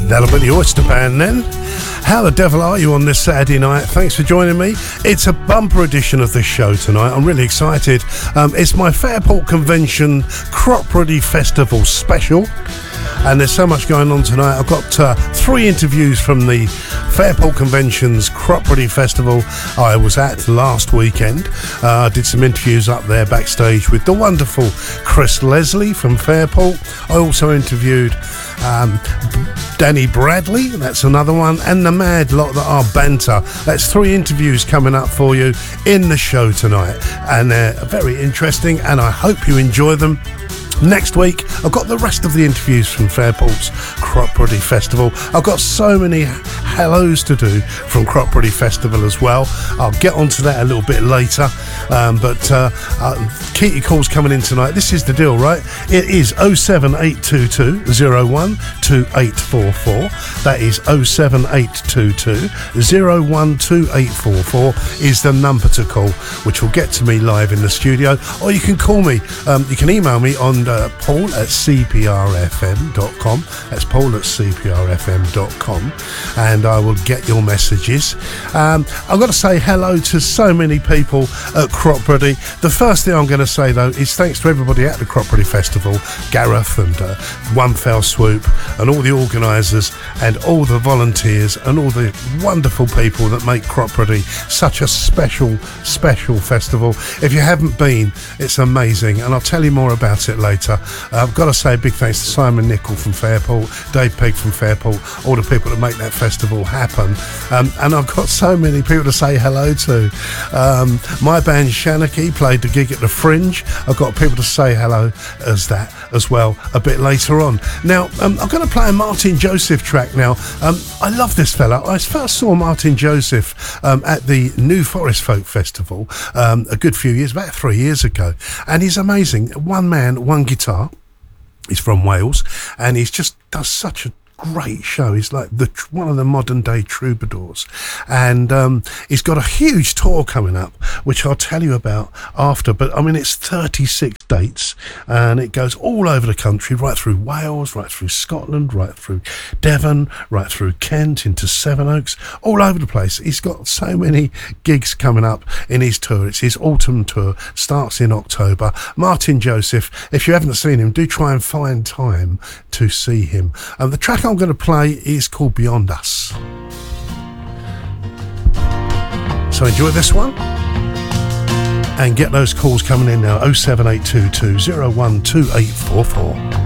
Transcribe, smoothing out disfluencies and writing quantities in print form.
That'll be the Oyster Band then. How the devil are you on this Saturday night? Thanks for joining me. It's a bumper edition of the show tonight. I'm really excited. It's my Fairport Convention Crop Ready Festival special. And there's so much going on tonight. I've got 3 interviews from the Fairport Convention's Crop Ready Festival I was at last weekend. I did some interviews up there backstage with the wonderful Chris Leslie from Fairport. I also interviewed Danny Bradley, that's another one, and the mad lot that are banter. That's 3 interviews coming up for you in the show tonight, and they're very interesting, and I hope you enjoy them. Next week, I've got the rest of the interviews from Fairport's Crop Ready Festival. I've got so many hellos to do from Crop Ready Festival as well. I'll get onto that a little bit later, but keep your calls coming in tonight. This is the deal, right? It is 07822 012844. That is 07822 012844 is the number to call, which will get to me live in the studio. Or you can call me, you can email me on paul@cprfm.com. That's paul@cprfm.com, and I will get your messages. I've got to say hello to so many people at Crop Ready. The first thing I'm going to say though is thanks to everybody at the Crop Ready Festival, Gareth and One Fell Swoop, and all the organisers and all the volunteers and all the wonderful people that make Crop Ready such a special festival. If you haven't been, it's amazing, and I'll tell you more about it later. I've got to say a big thanks to Simon Nicol from Fairport, Dave Pegg from Fairport, all the people that make that festival happen. And I've got so many people to say hello to. My band Shanachie played the gig at the Fringe. I've got people to say hello as well a bit later on. Now, I'm going to play a Martin Joseph track now. I love this fella. I first saw Martin Joseph at the New Forest Folk Festival a good few years, about 3 years ago. And he's amazing. One man, one guitar. He's from Wales, and he's just does such a great show. He's like one of the modern day troubadours, and he's got a huge tour coming up, which I'll tell you about after. But I mean, it's 36 dates, and it goes all over the country, right through Wales, right through Scotland, right through Devon, right through Kent into Sevenoaks, all over the place. He's got so many gigs coming up in his tour. It's his autumn tour, starts in October. Martin Joseph, if you haven't seen him, do try and find time to see him. The track I'm going to play is called Beyond Us. So enjoy this one and get those calls coming in now. 07822 012844.